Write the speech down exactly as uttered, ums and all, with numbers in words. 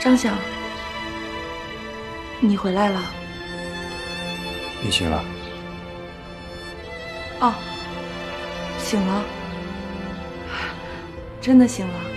张想，你回来了。 你醒了。 哦，醒了，真的醒了。